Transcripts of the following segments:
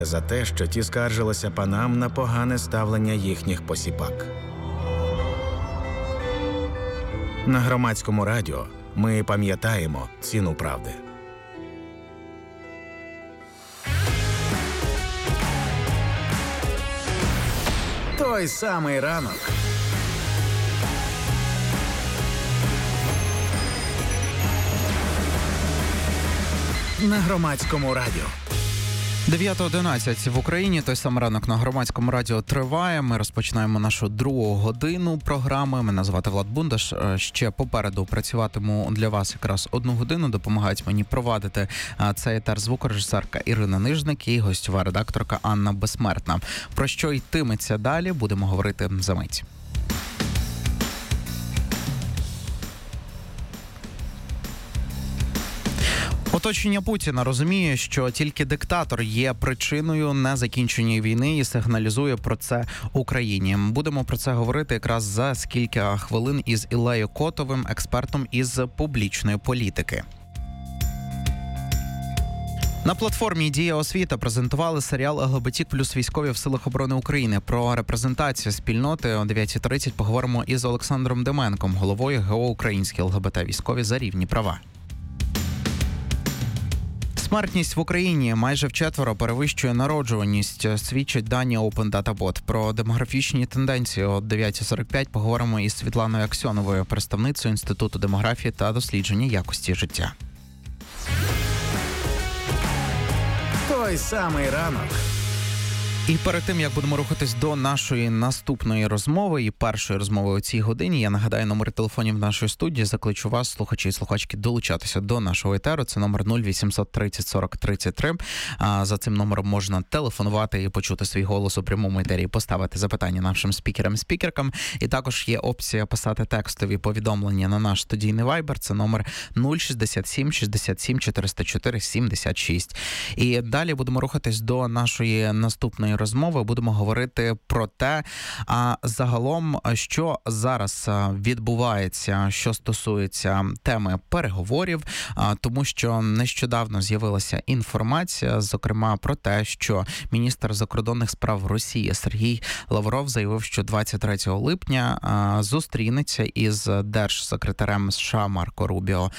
за те, що ті скаржилися панам на погане ставлення їхніх посіпак. На Громадському радіо ми пам'ятаємо ціну правди. Той самий ранок. На Громадському радіо. 9:11 в Україні. Той самий ранок на Громадському радіо триває. Ми розпочинаємо нашу другу годину програми. Мене звати Влад Бундаш. Ще попереду працюватиму для вас якраз 1 годину. Допомагають мені провадити цей етер звукорежисерка Ірина Нижник і гостьова редакторка Анна Безсмертна. Про що йтиметься далі, будемо говорити за мить. Оточення Путіна розуміє, що тільки диктатор є причиною незакінченої війни і сигналізує про це Україні. Будемо про це говорити якраз за кілька хвилин із Іллею Котовим, експертом із публічної політики. На платформі «Дія освіта» презентували серіал «ЛГБТ плюс військові в силах оборони України». Про репрезентацію спільноти о 9:30 поговоримо із Олександром Деменком, головою ГО «Українські ЛГБТ-військові за рівні права». Смертність в Україні майже вчетверо перевищує народжуваність, свідчать дані Open Data Bot. Про демографічні тенденції о 9:45 поговоримо із Світланою Аксьоновою, представницею Інституту демографії та дослідження якості життя. Той самий ранок. І перед тим, як будемо рухатись до нашої наступної розмови і першої розмови у цій годині, я нагадаю номери телефонів нашої студії, закличу вас, слухачі і слухачки, долучатися до нашого етеру. Це номер 0800 30 40 33. За цим номером можна телефонувати і почути свій голос у прямому етері, поставити запитання нашим спікерам-спікеркам. І також є опція писати текстові повідомлення на наш студійний вайбер. Це номер 067 67 404 76. І далі будемо рухатись до нашої наступної розмови. Будемо говорити про те, загалом, що зараз відбувається, що стосується теми переговорів, тому що нещодавно з'явилася інформація, зокрема про те, що міністр закордонних справ Росії Сергій Лавров заявив, що 23 липня зустрінеться із держсекретарем США Марко Рубіо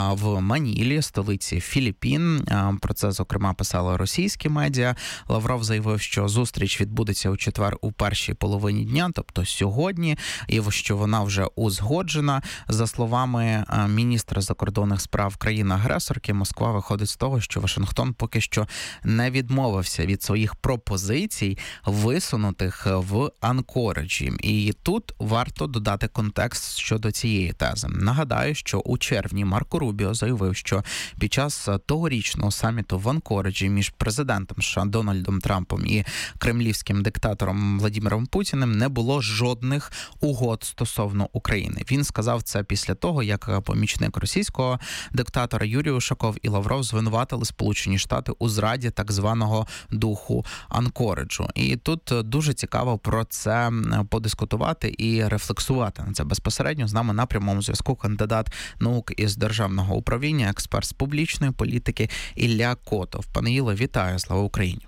в Манілі, столиці Філіппін. Про це, зокрема, писали російські медіа. Лавров заявив, що зустріч відбудеться у четвер у першій половині дня, тобто сьогодні, і що вона вже узгоджена. За словами міністра закордонних справ країни-агресорки, Москва виходить з того, що Вашингтон поки що не відмовився від своїх пропозицій, висунутих в Анкориджі. І тут варто додати контекст щодо цієї тези. Нагадаю, що у червні Марко Рубіо заявив, що під час тогорічного саміту в Анкориджі між президентом США Дональдом Трампом і кремлівським диктатором Владимиром Путіним не було жодних угод стосовно України. Він сказав це після того, як помічник російського диктатора Юрій Ушаков і Лавров звинуватили Сполучені Штати у зраді так званого духу Анкориджу. І тут дуже цікаво про це подискутувати і рефлексувати на це безпосередньо. З нами на прямому зв'язку кандидат наук із державного управління, експерт з публічної політики Ілля Котов. Пане Ілло, вітаю, слава Україні!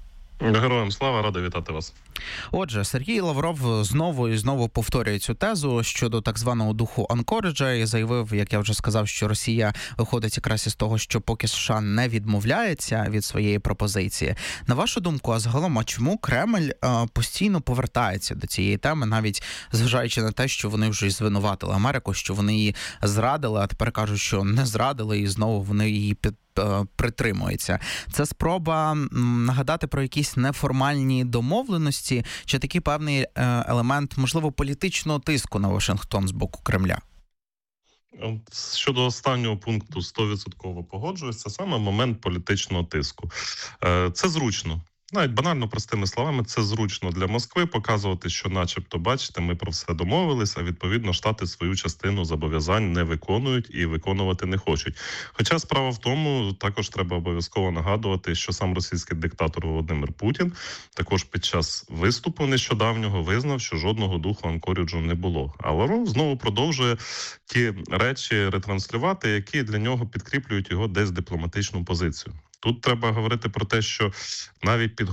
Героям слава, радий вітати вас. Отже, Сергій Лавров знову і знову повторює цю тезу щодо так званого духу Анкориджа і заявив, як я вже сказав, що Росія виходить якраз із того, що поки США не відмовляється від своєї пропозиції. На вашу думку, а загалом, чому Кремль постійно повертається до цієї теми, навіть зважаючи на те, що вони вже звинуватили Америку, що вони її зрадили, а тепер кажуть, що не зрадили, і знову вони її притримуються. Це спроба нагадати про якісь неформальні домовленості, чи такий певний елемент, можливо, політичного тиску на Вашингтон з боку Кремля? Щодо останнього пункту 100% погоджуюсь, це саме момент політичного тиску. Це зручно. Навіть банально простими словами, це зручно для Москви показувати, що начебто, бачите, ми про все домовились, а відповідно Штати свою частину зобов'язань не виконують і виконувати не хочуть. Хоча справа в тому, також треба обов'язково нагадувати, що сам російський диктатор Володимир Путін також під час виступу нещодавнього визнав, що жодного духу Анкориджу не було. А Лавров знову продовжує ті речі ретранслювати, які для нього підкріплюють його десь дипломатичну позицію. Тут треба говорити про те, що навіть